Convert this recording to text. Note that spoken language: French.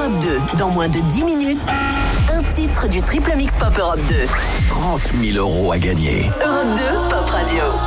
Europe 2. Dans moins de 10 minutes, un titre du Triple Mix Pop Europe 2. 30 000 € à gagner. Europe 2, Pop Radio.